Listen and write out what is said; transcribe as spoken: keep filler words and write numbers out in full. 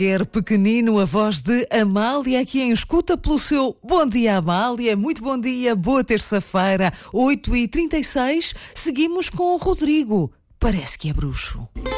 qualquer pequenino, a voz de Amália, aqui em escuta pelo seu Bom Dia Amália. Muito bom dia, boa terça-feira, oito e trinta e seis. Seguimos com o Rodrigo. Parece que é bruxo.